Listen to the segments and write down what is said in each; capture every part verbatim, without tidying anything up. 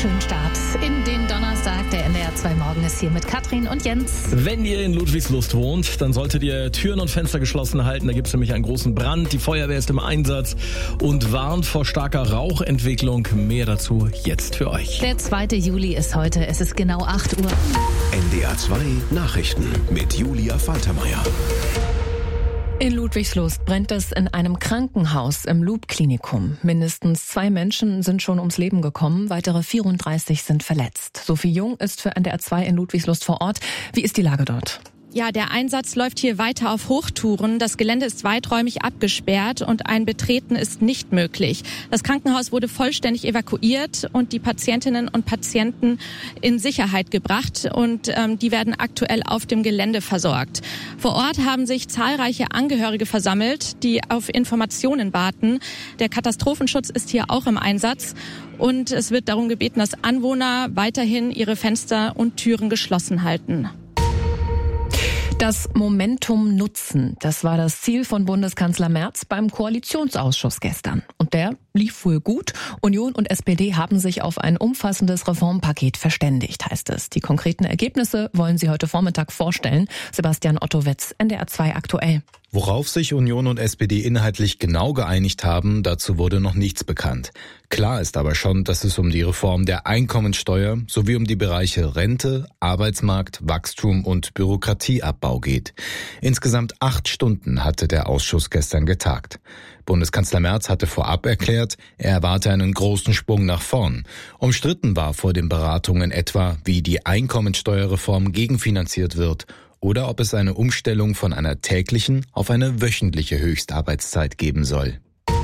schönen Start in den Donnerstag. Der N D R zwei Morgen ist hier mit Katrin und Jens. Wenn ihr in Ludwigslust wohnt, dann solltet ihr Türen und Fenster geschlossen halten. Da gibt es nämlich einen großen Brand. Die Feuerwehr ist im Einsatz und warnt vor starker Rauchentwicklung. Mehr dazu jetzt für euch. Der zweite Juli ist heute. Es ist genau acht Uhr. N D R zwei Nachrichten mit Julia Faltermeier. In Ludwigslust brennt es in einem Krankenhaus im Loop-Klinikum. Mindestens zwei Menschen sind schon ums Leben gekommen, weitere vierunddreißig sind verletzt. Sophie Jung ist für N D R zwei in Ludwigslust vor Ort. Wie ist die Lage dort? Ja, der Einsatz läuft hier weiter auf Hochtouren. Das Gelände ist weiträumig abgesperrt und ein Betreten ist nicht möglich. Das Krankenhaus wurde vollständig evakuiert und die Patientinnen und Patienten in Sicherheit gebracht und ähm, die werden aktuell auf dem Gelände versorgt. Vor Ort haben sich zahlreiche Angehörige versammelt, die auf Informationen warten. Der Katastrophenschutz ist hier auch im Einsatz und es wird darum gebeten, dass Anwohner weiterhin ihre Fenster und Türen geschlossen halten. Das Momentum nutzen, das war das Ziel von Bundeskanzler Merz beim Koalitionsausschuss gestern. Und der lief wohl gut. Union und S P D haben sich auf ein umfassendes Reformpaket verständigt, heißt es. Die konkreten Ergebnisse wollen sie heute Vormittag vorstellen. Sebastian Ottowetz, N D R zwei aktuell. Worauf sich Union und S P D inhaltlich genau geeinigt haben, dazu wurde noch nichts bekannt. Klar ist aber schon, dass es um die Reform der Einkommensteuer sowie um die Bereiche Rente, Arbeitsmarkt, Wachstum und Bürokratieabbau geht. Insgesamt acht Stunden hatte der Ausschuss gestern getagt. Bundeskanzler Merz hatte vorab erklärt, er erwarte einen großen Sprung nach vorn. Umstritten war vor den Beratungen etwa, wie die Einkommensteuerreform gegenfinanziert wird oder ob es eine Umstellung von einer täglichen auf eine wöchentliche Höchstarbeitszeit geben soll.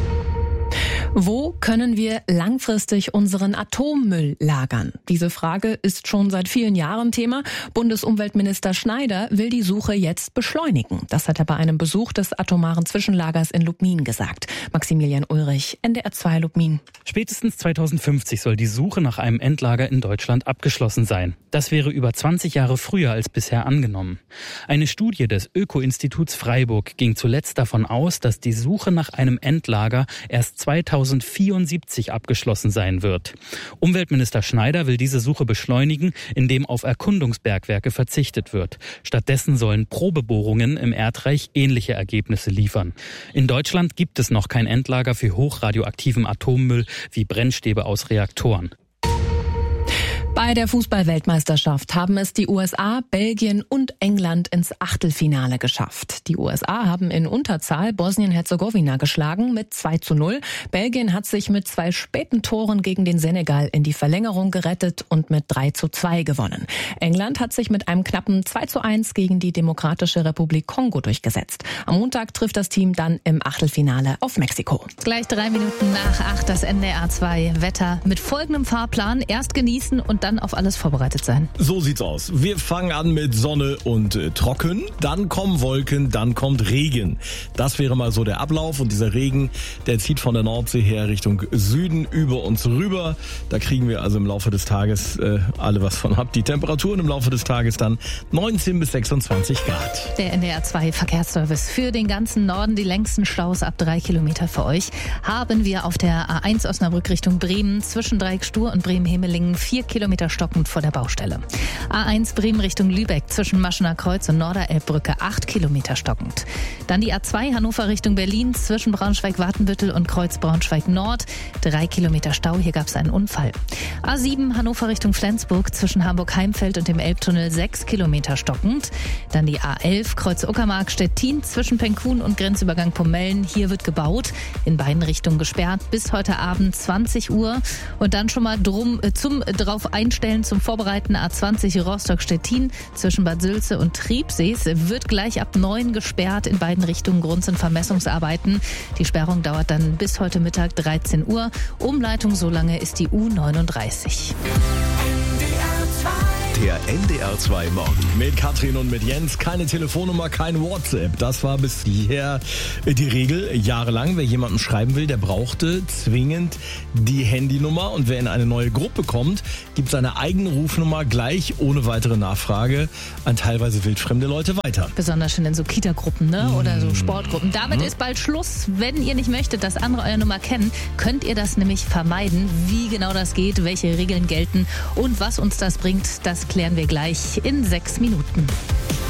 Wo können wir langfristig unseren Atommüll lagern? Diese Frage ist schon seit vielen Jahren Thema. Bundesumweltminister Schneider will die Suche jetzt beschleunigen. Das hat er bei einem Besuch des atomaren Zwischenlagers in Lubmin gesagt. Maximilian Ulrich, N D R zwei Lubmin. Spätestens zweitausendfünfzig soll die Suche nach einem Endlager in Deutschland abgeschlossen sein. Das wäre über zwanzig Jahre früher als bisher angenommen. Eine Studie des Öko-Instituts Freiburg ging zuletzt davon aus, dass die Suche nach einem Endlager erst zweitausendvierundsiebzig abgeschlossen sein wird. Umweltminister Schneider will diese Suche beschleunigen, indem auf Erkundungsbergwerke verzichtet wird. Stattdessen sollen Probebohrungen im Erdreich ähnliche Ergebnisse liefern. In Deutschland gibt es noch kein Endlager für hochradioaktiven Atommüll wie Brennstäbe aus Reaktoren. Bei der Fußball-Weltmeisterschaft haben es die U S A, Belgien und England ins Achtelfinale geschafft. Die U S A haben in Unterzahl Bosnien-Herzegowina geschlagen mit zwei zu null. Belgien hat sich mit zwei späten Toren gegen den Senegal in die Verlängerung gerettet und mit drei zu zwei gewonnen. England hat sich mit einem knappen zwei zu eins gegen die Demokratische Republik Kongo durchgesetzt. Am Montag trifft das Team dann im Achtelfinale auf Mexiko. Gleich drei Minuten nach acht das N D R zwei Wetter mit folgendem Fahrplan. Erst genießen und dann auf alles vorbereitet sein. So sieht's aus. Wir fangen an mit Sonne und äh, Trocken, dann kommen Wolken, dann kommt Regen. Das wäre mal so der Ablauf und dieser Regen, der zieht von der Nordsee her Richtung Süden über uns rüber. Da kriegen wir also im Laufe des Tages äh, alle was von ab. Die Temperaturen im Laufe des Tages dann neunzehn bis sechsundzwanzig Grad. Der N D R zwei Verkehrsservice für den ganzen Norden, die längsten Staus ab drei Kilometer für euch, haben wir auf der A eins Osnabrück Richtung Bremen zwischen Dreieck-Stur und Bremen-Hemelingen vier Kilometer stockend vor der Baustelle. A eins Bremen Richtung Lübeck zwischen Maschener Kreuz und Norderelbbrücke acht Kilometer stockend. Dann die A zwei Hannover Richtung Berlin zwischen Braunschweig-Watenbüttel und Kreuz Braunschweig-Nord drei Kilometer Stau, hier gab es einen Unfall. A sieben Hannover Richtung Flensburg zwischen Hamburg-Heimfeld und dem Elbtunnel sechs Kilometer stockend. Dann die A elf Kreuz Uckermark-Stettin zwischen Penkun und Grenzübergang Pomellen, hier wird gebaut, in beiden Richtungen gesperrt bis heute Abend zwanzig Uhr. Und dann schon mal drum äh, zum drauf einstellen, zum Vorbereiten A zwanzig Rostock-Stettin zwischen Bad Sülze und Triebsees wird gleich ab neun gesperrt in beiden Richtungen Grund- und Vermessungsarbeiten. Die Sperrung dauert dann bis heute Mittag dreizehn Uhr. Umleitung so lange ist die U neununddreißig. Der N D R zwei Morgen. Mit Katrin und mit Jens. Keine Telefonnummer, kein WhatsApp. Das war bisher die Regel jahrelang. Wer jemandem schreiben will, der brauchte zwingend die Handynummer. Und wer in eine neue Gruppe kommt, gibt seine eigene Rufnummer gleich ohne weitere Nachfrage an teilweise wildfremde Leute weiter. Besonders schon in so Kita-Gruppen, ne? Oder so Sportgruppen. Damit mhm. ist bald Schluss. Wenn ihr nicht möchtet, dass andere eure Nummer kennen, könnt ihr das nämlich vermeiden. Wie genau das geht, welche Regeln gelten und was uns das bringt, das klären wir gleich in sechs Minuten.